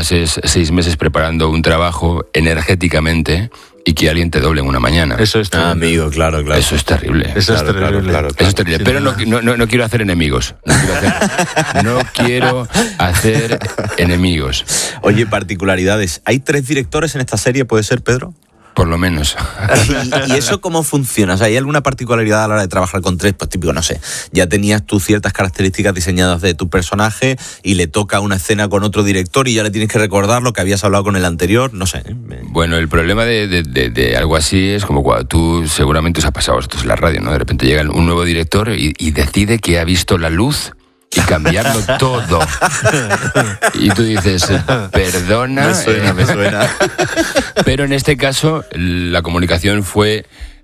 pases 6 meses preparando un trabajo energéticamente y que alguien te doble en una mañana. Eso es terrible. Amigo, claro. Eso es terrible. Eso es terrible. Claro. Eso es terrible. Pero no quiero hacer enemigos. No quiero hacer enemigos. Oye, particularidades. ¿Hay 3 directores en esta serie, puede ser, Pedro? Por lo menos. ¿Y eso cómo funciona? O sea, ¿hay alguna particularidad a la hora de trabajar con 3? Pues típico, no sé, ya tenías tú ciertas características diseñadas de tu personaje y le toca una escena con otro director y ya le tienes que recordar lo que habías hablado con el anterior, no sé. Bueno, el problema de algo así es como cuando tú, seguramente os ha pasado esto en la radio, ¿no? De repente llega un nuevo director y decide que ha visto la luz y cambiarlo todo. Y tú dices, perdona. Me suena. Pero en este caso, la comunicación fue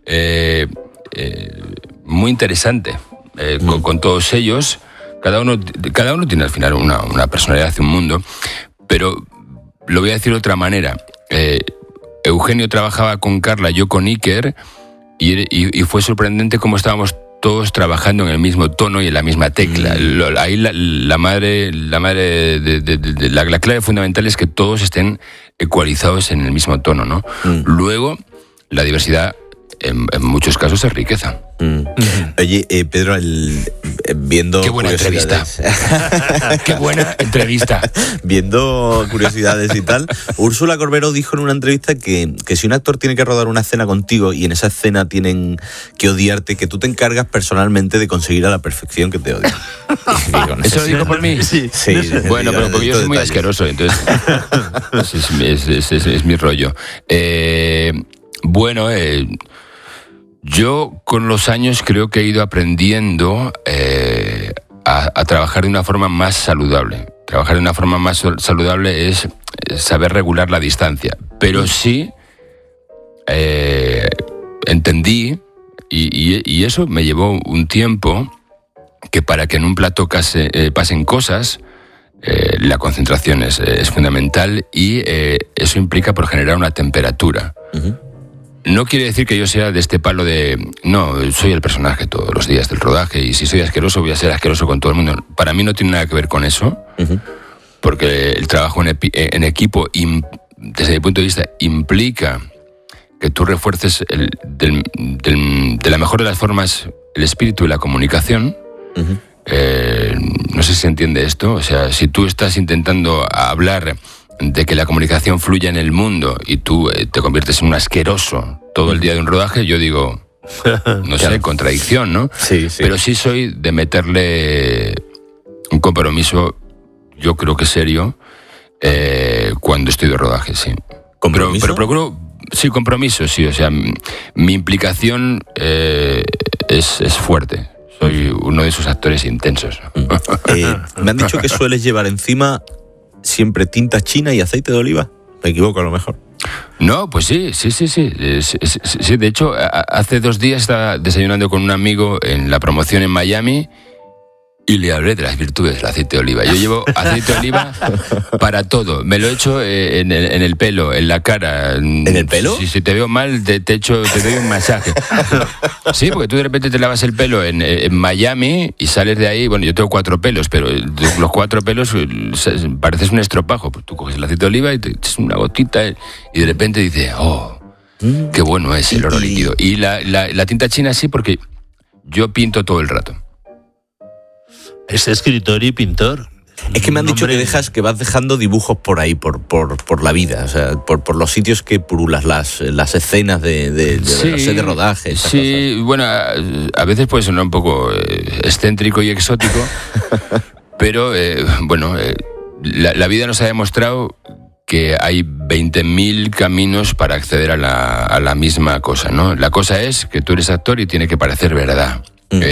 muy interesante con todos ellos. Cada uno tiene al final una personalidad, un mundo. Pero lo voy a decir de otra manera. Eugenio trabajaba con Carla, yo con Iker, y fue sorprendente cómo estábamos todos trabajando en el mismo tono y en la misma tecla. Ahí la clave fundamental es que todos estén ecualizados en el mismo tono, ¿no? Luego, la diversidad en muchos casos es riqueza. Oye, Pedro, viendo... ¡Qué buena entrevista! ¡Qué buena entrevista! Viendo curiosidades y tal, Úrsula Corberó dijo en una entrevista que si un actor tiene que rodar una escena contigo y en esa escena tienen que odiarte, que tú te encargas personalmente de conseguir a la perfección que te odien. ¿Eso lo dijo por mí? Sí. Bueno, pero porque yo soy muy asqueroso, entonces es mi rollo. Yo con los años creo que he ido aprendiendo a trabajar de una forma más saludable. Trabajar de una forma más saludable es saber regular la distancia. Pero sí entendí, y eso me llevó un tiempo, que para que en un plato pasen cosas, la concentración es fundamental y eso implica por generar una temperatura. No quiere decir que yo sea de este palo de... No, soy el personaje todos los días del rodaje y si soy asqueroso voy a ser asqueroso con todo el mundo. Para mí no tiene nada que ver con eso, porque el trabajo en equipo, desde mi punto de vista, implica que tú refuerces de la mejor de las formas el espíritu y la comunicación. No sé si se entiende esto. O sea, si tú estás intentando hablar de que la comunicación fluya en el mundo y tú te conviertes en un asqueroso todo el día de un rodaje, yo digo, no sé, contradicción, ¿no? Sí. Pero sí soy de meterle un compromiso, yo creo que serio, cuando estoy de rodaje, sí. ¿Compromiso? Pero procuro, sí, compromiso, sí, o sea, mi implicación es fuerte. Soy uno de esos actores intensos. Me han dicho que sueles llevar encima siempre tinta china y aceite de oliva. Me equivoco a lo mejor. No, pues sí. Sí, de hecho, hace 2 días estaba desayunando con un amigo en la promoción en Miami y le hablé de las virtudes del aceite de oliva. Yo llevo aceite de oliva para todo. Me lo echo en el pelo, en la cara. ¿En el pelo? Si te veo mal, te doy un masaje. Sí, porque tú de repente te lavas el pelo en Miami y sales de ahí. Bueno, yo tengo 4 pelos, pero los 4 pelos pareces un estropajo. Pues tú coges el aceite de oliva y te echas una gotita y de repente dices, oh, qué bueno es el oro líquido. Y la tinta china sí, porque yo pinto todo el rato. Es escritor y pintor. Es que me han dicho que vas dejando dibujos por ahí, por la vida, o sea, por los sitios que purulas, las escenas de rodaje. Sí, cosas. Bueno, a veces puede sonar un poco excéntrico y exótico, pero la vida nos ha demostrado que hay 20.000 caminos para acceder a la misma cosa, ¿no? La cosa es que tú eres actor y tiene que parecer verdad.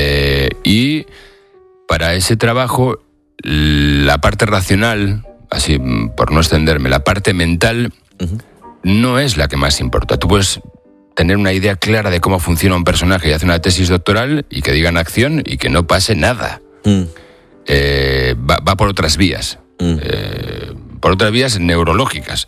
Y para ese trabajo, la parte racional, así por no extenderme, la parte mental no es la que más importa. Tú puedes tener una idea clara de cómo funciona un personaje y hacer una tesis doctoral y que digan acción y que no pase nada. Va por otras vías. Por otras vías neurológicas.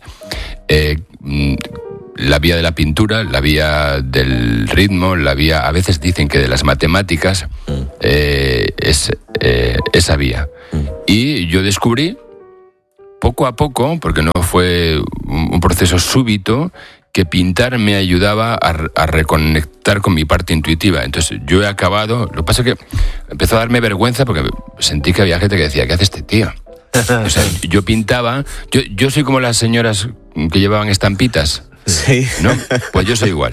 La vía de la pintura, la vía del ritmo, la vía, a veces dicen que de las matemáticas, es esa vía. Y yo descubrí, poco a poco, porque no fue un proceso súbito, que pintar me ayudaba a reconectar con mi parte intuitiva. Entonces yo he acabado, lo que pasa es que empezó a darme vergüenza porque sentí que había gente que decía, ¿qué hace este tío? O sea, yo pintaba, yo soy como las señoras que llevaban estampitas. Sí. ¿No? Pues yo soy igual.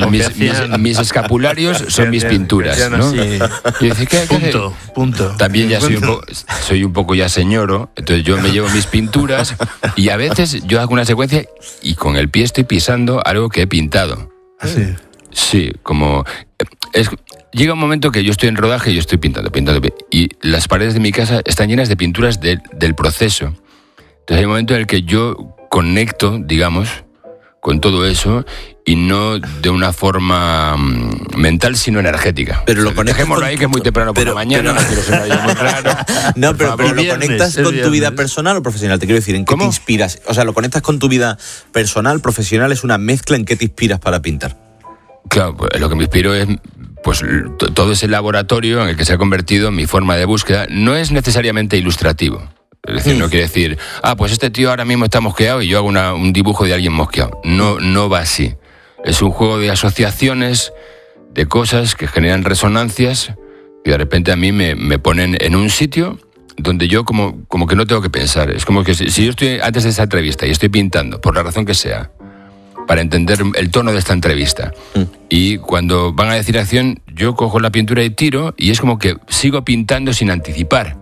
Mis escapularios son mis pinturas, ¿no? Sí. Y decía, ¿qué Punto. También ya soy un poco ya señoro, entonces yo me llevo mis pinturas y a veces yo hago una secuencia y con el pie estoy pisando algo que he pintado. Así. Sí, como... llega un momento que yo estoy en rodaje y yo estoy pintando. Y las paredes de mi casa están llenas de pinturas del proceso. Entonces hay un momento en el que yo conecto, digamos, con todo eso y no de una forma mental, sino energética. Pero lo conectas dejémoslo ahí, que es muy temprano por la mañana, no quiero ser nadie muy claro. No, pero lo viernes, conectas con tu vida personal o profesional. Te quiero decir, ¿en qué te inspiras? O sea, lo conectas con tu vida personal, profesional, es una mezcla. ¿En qué te inspiras para pintar? Claro, pues lo que me inspiro es pues todo ese laboratorio en el que se ha convertido mi forma de búsqueda. No es necesariamente ilustrativo. Es decir, no quiere decir, pues este tío ahora mismo está mosqueado y yo hago un dibujo de alguien mosqueado. No va así. Es un juego de asociaciones, de cosas que generan resonancias y de repente a mí me ponen en un sitio donde yo como que no tengo que pensar. Es como que si yo estoy antes de esa entrevista y estoy pintando, por la razón que sea, para entender el tono de esta entrevista, y cuando van a decir acción, yo cojo la pintura y tiro, y es como que sigo pintando sin anticipar.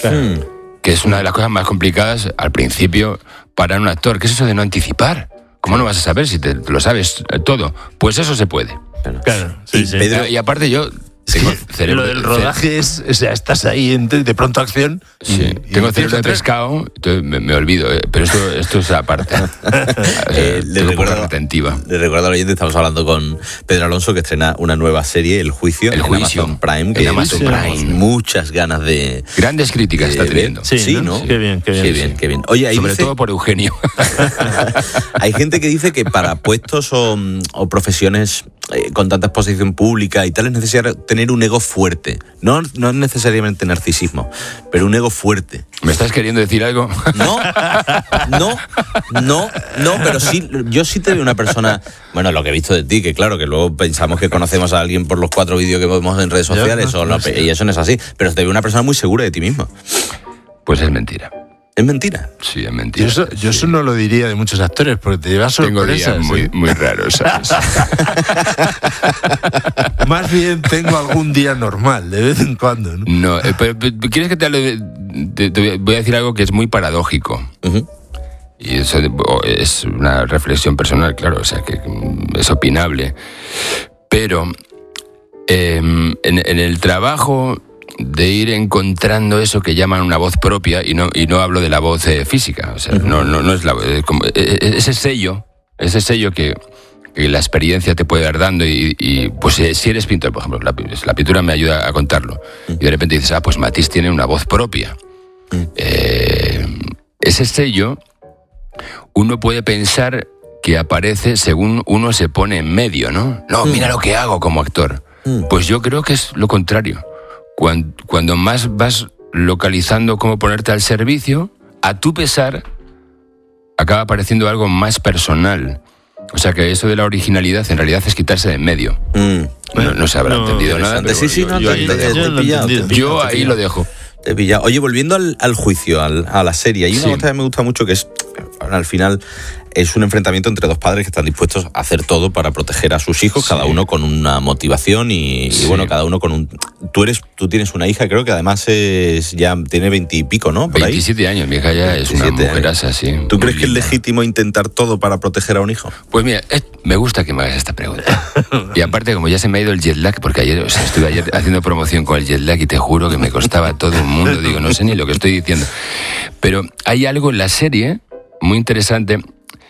Que es una de las cosas más complicadas al principio para un actor. ¿Qué es eso de no anticipar? ¿Cómo no vas a saber si te lo sabes todo? Pues eso se puede. Claro, sí, sí. Pedro, Y aparte yo tengo cerebro... Lo del rodaje es, o sea, estás ahí de pronto acción. Sí, tengo cerebro de pescado, entonces me olvido, pero esto es aparte. Le recuerdo al oyente, estamos hablando con Pedro Alonso, que estrena una nueva serie, El Juicio, en Amazon Prime, que tenemos muchas ganas de... Grandes críticas está teniendo. Sí, ¿no? Qué bien. Oye, sobre todo por Eugenio. Hay gente que dice que para puestos o profesiones con tanta exposición pública y tal es necesario tener un ego fuerte. No necesariamente narcisismo, pero un ego fuerte. ¿Me estás queriendo decir algo? No, pero sí, yo sí te veo una persona, bueno, lo que he visto de ti, que claro, que luego pensamos que conocemos a alguien por los 4 vídeos que vemos en redes sociales, y eso no es así, pero te veo una persona muy segura de ti mismo. Pues es mentira. ¿Es mentira? Sí, es mentira. Yo eso no lo diría de muchos actores, porque te llevas sorpresas. Tengo días muy raros, ¿sabes? Más bien tengo algún día normal, de vez en cuando, ¿no? No, pero ¿quieres que te hable te voy a decir algo que es muy paradójico? Uh-huh. Y eso es una reflexión personal, claro, o sea, que es opinable. Pero en el trabajo de ir encontrando eso que llaman una voz propia, y no hablo de la voz física, o sea, no es la como, ese sello que la experiencia te puede dar dando, y pues si eres pintor, por ejemplo, la pintura me ayuda a contarlo, y de repente dices, pues Matisse tiene una voz propia. Ese sello uno puede pensar que aparece según uno se pone en medio, ¿no? No, mira lo que hago como actor. Pues yo creo que es lo contrario. Cuando más vas localizando cómo ponerte al servicio, a tu pesar, acaba apareciendo algo más personal. O sea que eso de la originalidad en realidad es quitarse de en medio. No se habrá entendido nada. Yo ahí lo dejo. Te he pillado. Oye, volviendo al juicio, a la serie, hay una cosa que me gusta mucho, que es, al final, es un enfrentamiento entre dos padres que están dispuestos a hacer todo para proteger a sus hijos, cada uno con una motivación y bueno, cada uno con un... Tú tienes una hija, creo que además ya tiene 20 y pico, ¿no? Por 27 años, mi hija ya es una mujeraza, sí. ¿Tú crees que es legítimo intentar todo para proteger a un hijo? Pues mira, me gusta que me hagas esta pregunta. Y aparte, como ya se me ha ido el jet lag, porque estuve ayer haciendo promoción con el jet lag y te juro que me costaba todo un mundo, digo, no sé ni lo que estoy diciendo. Pero hay algo en la serie muy interesante.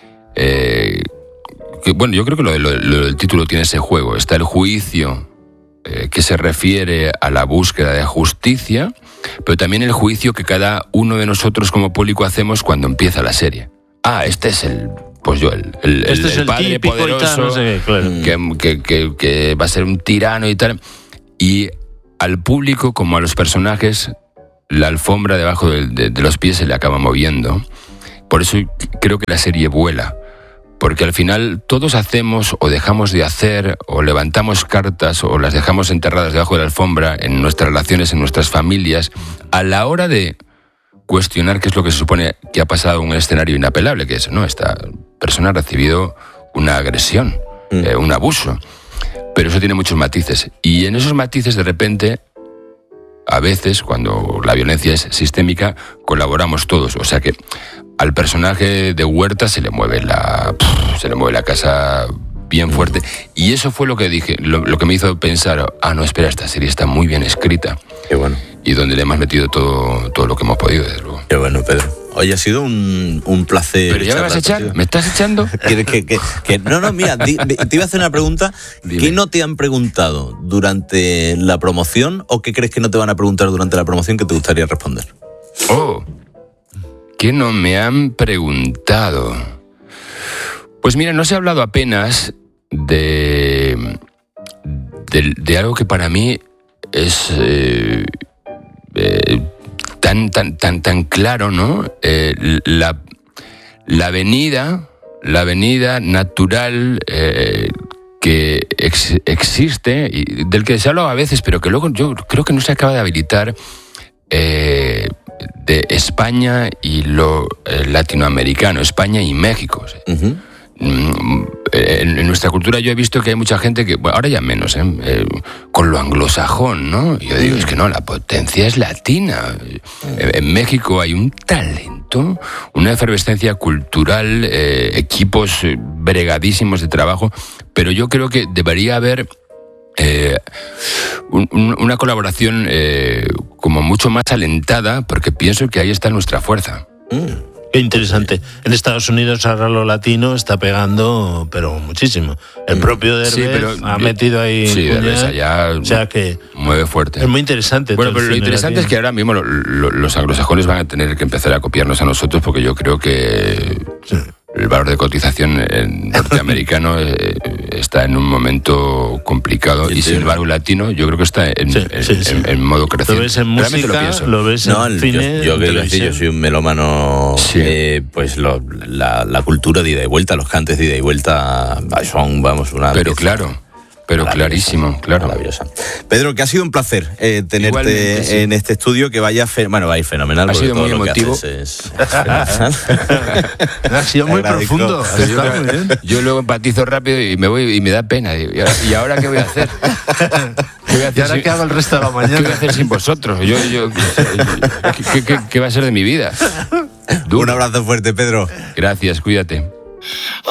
Bueno, yo creo que el título tiene ese juego. Está el juicio, que se refiere a la búsqueda de justicia, pero también el juicio que cada uno de nosotros como público hacemos cuando empieza la serie. Este es el padre poderoso, tal, no sé qué, claro. que va a ser un tirano y tal. Y al público, como a los personajes, la alfombra debajo de los pies se le acaba moviendo. por eso creo que la serie vuela. Porque al final todos hacemos o dejamos de hacer o levantamos cartas o las dejamos enterradas debajo de la alfombra en nuestras relaciones, en nuestras familias, a la hora de cuestionar qué es lo que se supone que ha pasado en un escenario inapelable, que es, no, esta persona ha recibido una agresión, un abuso. Pero eso tiene muchos matices. Y en esos matices, de repente, a veces, cuando la violencia es sistémica, colaboramos todos. O sea que al personaje de Huerta se le mueve la casa bien fuerte. Y eso fue lo que dije, lo que me hizo pensar, no, espera, esta serie está muy bien escrita. Qué bueno. Y donde le hemos metido todo lo que hemos podido, desde luego. Qué bueno, Pedro. Oye, ha sido un placer. ¿Pero ya me vas a echar? ¿Me estás echando? No, mira, te iba a hacer una pregunta. Dime. ¿Qué no te han preguntado durante la promoción o qué crees que no te van a preguntar durante la promoción que te gustaría responder? ¿Qué no me han preguntado? Pues mira, no se ha hablado apenas de algo que para mí es tan claro, ¿no? La avenida natural que existe y del que se habla a veces, pero que luego yo creo que no se acaba de habilitar, de España y lo latinoamericano, España y México. Uh-huh. En nuestra cultura yo he visto que hay mucha gente que, bueno, ahora ya menos, con lo anglosajón, ¿no? Yo digo, es que no, la potencia es latina. En México hay un talento, una efervescencia cultural, equipos bregadísimos de trabajo, pero yo creo que debería haber una colaboración como mucho más alentada, porque pienso que ahí está nuestra fuerza. Qué interesante. En Estados Unidos ahora lo latino está pegando, pero muchísimo. El propio Derbez ha metido ahí. Sí, Derbez allá, o sea, que mueve fuerte. Es muy interesante. Bueno, pero lo interesante es que ahora mismo los anglosajones van a tener que empezar a copiarnos a nosotros, porque yo creo que el valor de cotización norteamericano está en un momento complicado, y sin embargo el latino yo creo que está en modo creciente. Lo ves en música, lo ves en cine. Yo soy un melómano, pues la cultura de ida y vuelta, los cantes de ida y vuelta son, vamos, una pero pieza. Claro. Pero clarísimo, claro. Maravillosa. Pedro, que ha sido un placer tenerte igualmente, en este estudio, que va a ir fenomenal. Ha sido muy emotivo. Ha sido muy profundo. Yo luego empatizo rápido y me voy y me da pena. ¿Y ahora qué voy a hacer? ¿Y ahora qué hago el resto de la mañana? ¿Qué voy a hacer sin vosotros? ¿Qué va a ser de mi vida? Un abrazo fuerte, Pedro. Gracias, cuídate.